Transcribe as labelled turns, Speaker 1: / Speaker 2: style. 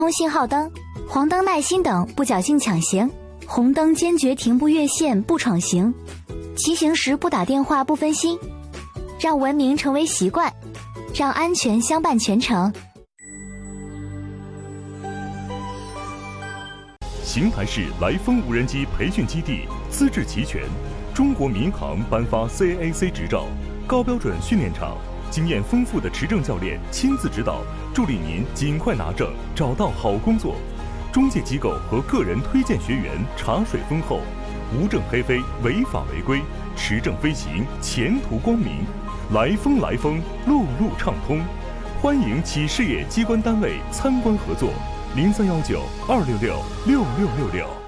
Speaker 1: 通信号灯，黄灯耐心等，不侥幸抢行；红灯坚决停不越线，不闯行。骑行时不打电话，不分心，让文明成为习惯，让安全相伴全程。
Speaker 2: 邢台市来风无人机培训基地资质齐全，中国民航颁发 CAAC 执照，高标准训练场，经验丰富的持证教练亲自指导，助力您尽快拿证，找到好工作。中介机构和个人推荐学员茶水丰厚，无证黑飞，违法违规，持证飞行，前途光明。来风，路路畅通，欢迎企事业机关单位参观合作。0319-266-6666。